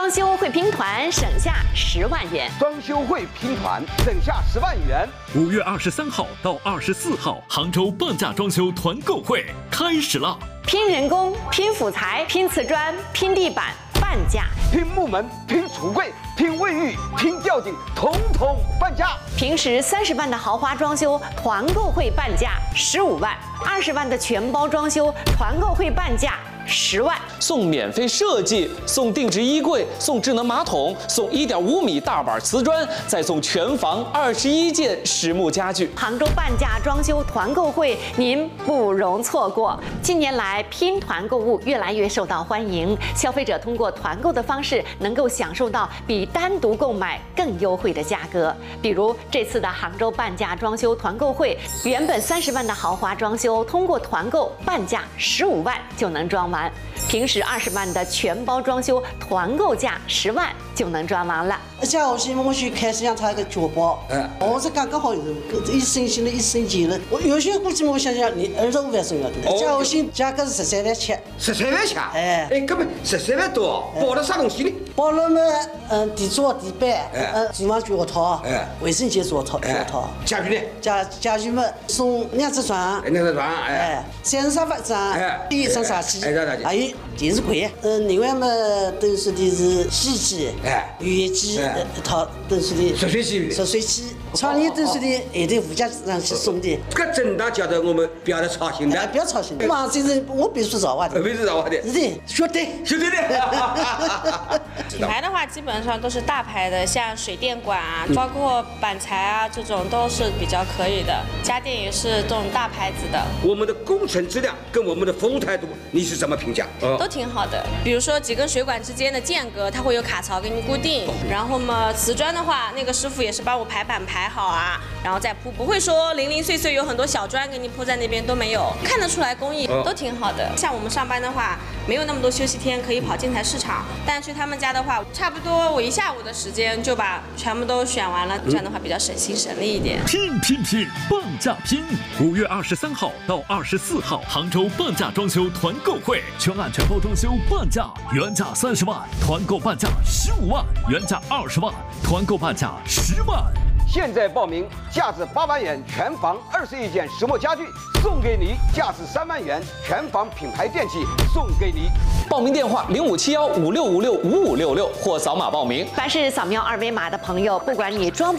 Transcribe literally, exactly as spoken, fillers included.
装修会拼团省下十万元。 装修会拼团省下十万元。 五月二十三号到二十四号，杭州半价装修团购会开始了。 拼人工、拼辅材、拼瓷砖、拼地板，半价。 拼木门、拼橱柜、拼卫浴、拼吊顶，统统半价。 平时三十万的豪华装修，团购会半价十五万；二十万的全包装修，团购会半价十万。 送免费设计，送定制衣柜，送智能马桶，送一点五米大板瓷砖，再送全房二十一件实木家具。 杭州半价装修团购会，您不容错过。近年来，拼团购物越来越受到欢迎，消费者通过团购的方式，能够享受到比单独购买更优惠的价格。比如这次的杭州半价装修团购会，原本三十万的豪华装修，通过团购半价十五万就能装完。平时二十万的全包装修，团购价十万就能装完了。 假如说我去开始养他一个脚包，嗯，我是刚刚好一升新的一升级了。我有些估计我想想，你二十五万送要的，假如说价格是十三万七， 十三万七， 哎， 哎，根本十三万多，包了啥东西呢？ 包了嘛，嗯，地桌、地板，嗯，厨房脚套，哎，卫生间脚套，脚套。 家具呢？ 家家具嘛，送两只床， 两只床，哎， 三张沙发张，哎，一张茶几，还有电视柜，嗯，另外嘛，等于说的是洗衣机，哎，浴机一套，等于说的热水器， 热水器，床椅等于说的还得附加上去送的。 这个真的叫做我们不要操心的， 不要操心的。嘛，这是我别说实话的， 别说实话的， 是的，晓得， 晓得的。 品牌的话，基本上都是大牌的，像水电管啊，包括板材啊，这种都是比较可以的。家电也是这种大牌子的。 我们的工程质量跟我们的服务态度，你是怎么评价？ 都挺好的。比如说几根水管之间的间隔，它会有卡槽给你固定。然后嘛，瓷砖的话，那个师傅也是帮我排板排好啊，然后再铺，不会说零零碎碎有很多小砖给你铺在那边都没有，看得出来工艺都挺好的。像我们上班的话，没有那么多休息天可以跑建材市场，但去他们家的话，差不多我一下午的时间就把全部都选完了，这样的话比较省心省力一点。 拼拼拼，半价拼！五月二十三号到二十四号，杭州半价装修团购会，全案全包装修半价，原价三十万，团购半价十五万，原价二十万，团购半价十万。 现在报名，价值八万元全房二十一件实木家具送给你，价值三万元全房品牌电器送给你。 报名电话零五七幺五六五六五五六六或扫码报名。 凡是扫描二维码的朋友，不管你装